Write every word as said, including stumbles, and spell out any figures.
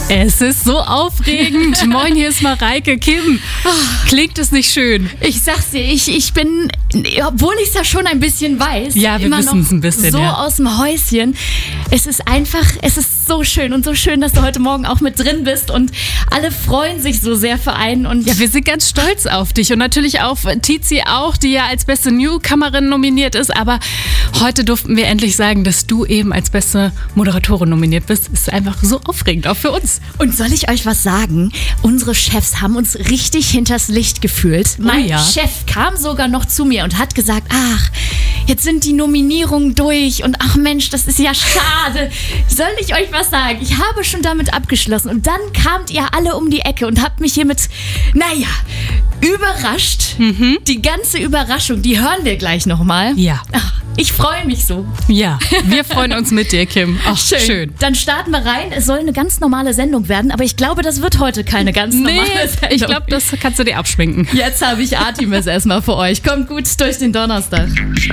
Es ist so aufregend. Moin, hier ist Mareike. Kim, klingt es nicht schön? Ich sag's dir, ich, ich bin, obwohl ich es ja schon ein bisschen weiß, ja, wir immer wissen es ein bisschen, so ja. aus dem Häuschen. Es ist einfach, es ist so schön und so schön, dass du heute Morgen auch mit drin bist und alle freuen sich so sehr für einen. Und ja, wir sind ganz stolz auf dich und natürlich auf Tizi auch, die ja als beste Newcomerin nominiert ist. Aber heute durften wir endlich sagen, dass du eben als beste Moderatorin nominiert bist. Ist einfach so aufregend, auch für uns. Und soll ich euch was sagen? Unsere Chefs haben uns richtig hinters Licht gefühlt. Oh, mein ja. Chef kam sogar noch zu mir und hat gesagt, ach, jetzt sind die Nominierungen durch und ach Mensch, das ist ja schade. Soll ich euch was sagen? Ich habe schon damit abgeschlossen und dann kamt ihr alle um die Ecke und habt mich hiermit, naja, überrascht. Mhm. Die ganze Überraschung, die hören wir gleich nochmal. Ja. Ach, ich freue mich so. Ja, wir freuen uns mit dir, Kim. Ach, schön. schön. Dann starten wir rein. Es soll eine ganz normale Sendung werden, aber ich glaube, das wird heute keine ganz normale nee, Sendung. Ich glaube, das kannst du dir abschminken. Jetzt habe ich Artemis erstmal für euch. Kommt gut durch den Donnerstag.